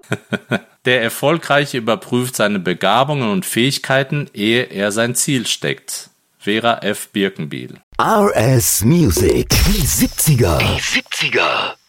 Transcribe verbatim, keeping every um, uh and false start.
Der Erfolgreiche überprüft seine Begabungen und Fähigkeiten, ehe er sein Ziel steckt. Vera F. Birkenbiel. R S Music. Die siebziger. Die siebziger.